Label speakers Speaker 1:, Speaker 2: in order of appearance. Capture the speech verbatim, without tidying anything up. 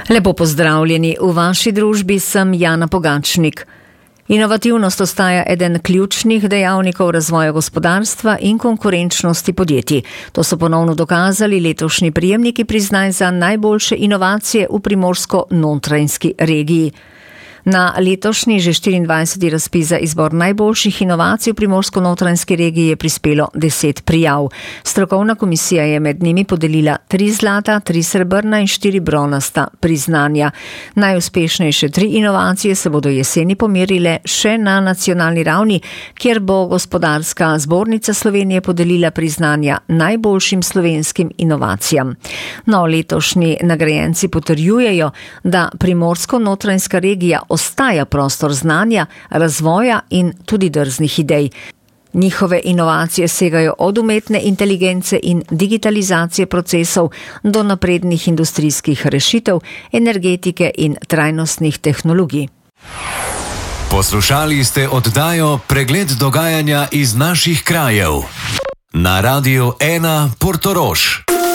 Speaker 1: Lepo pozdravljeni, v vaši družbi sem Jana Pogačnik. Inovativnost ostaja eden ključnih dejavnikov razvoja gospodarstva in konkurenčnosti podjetij. To so ponovno dokazali letošnji prejemniki priznanj za najboljše inovacije v Primorsko-Notranjski regiji. Na letošnji že štiriindvajseti razpis za izbor najboljših inovacij v Primorsko-Notranjski regiji je prispelo deset prijav. Strokovna komisija je med njimi podelila tri zlata, tri srebrna in štiri bronasta priznanja. Najuspešnejše tri inovacije se bodo jeseni pomerile še na nacionalni ravni, kjer bo Gospodarska zbornica Slovenije podelila priznanja najboljšim slovenskim inovacijam. No, letošnji nagrajenci potrjujejo, da Primorsko-Notranjska regija ostaja prostor znanja, razvoja in tudi drznih idej. Njihove inovacije segajo od umetne inteligence in digitalizacije procesov do naprednih industrijskih rešitev, energetike in trajnostnih tehnologij.
Speaker 2: Poslušali ste oddajo Pregled dogajanja iz naših krajev na Radiu ena Portorož.